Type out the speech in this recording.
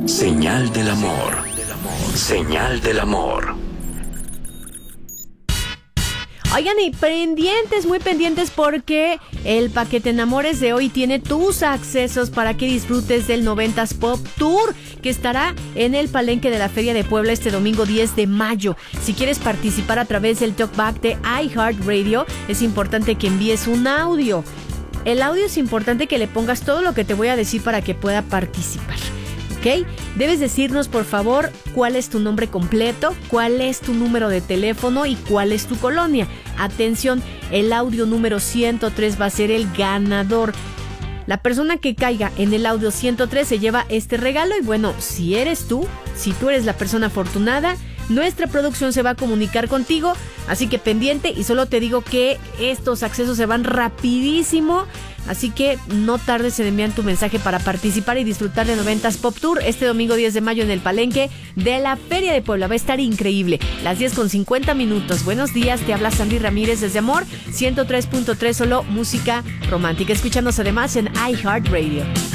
Señal del amor. Señal del amor. Oigan, y pendientes, muy pendientes, porque el paquete Enamores de hoy tiene tus accesos para que disfrutes del 90s Pop Tour, que estará en el Palenque de la Feria de Puebla este domingo 10 de mayo. Si quieres participar a través del talkback de iHeartRadio, es importante que envíes un audio. El audio es importante que le pongas todo lo que te voy a decir para que pueda participar. ¿Ok? Debes decirnos, por favor, cuál es tu nombre completo, cuál es tu número de teléfono y cuál es tu colonia. Atención, el audio número 103 va a ser el ganador. La persona que caiga en el audio 103 se lleva este regalo y bueno, si tú eres la persona afortunada, nuestra producción se va a comunicar contigo, así que pendiente, y solo te digo que estos accesos se van rapidísimo, así que no tardes en enviar tu mensaje para participar y disfrutar de 90s Pop Tour este domingo 10 de mayo en el Palenque de la Feria de Puebla. Va a estar increíble. Las 10:50. Buenos días, te habla Sandy Ramírez desde Amor 103.3, solo música romántica. Escúchanos además en iHeartRadio.